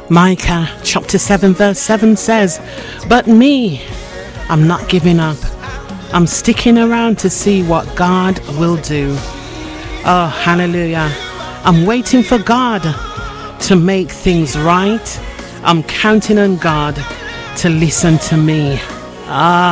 Micah chapter 7 verse 7 says, "But me, I'm not giving up. I'm sticking around to see what God will do." Oh, hallelujah. I'm waiting for God to make things right. I'm counting on God to listen to me. Ah.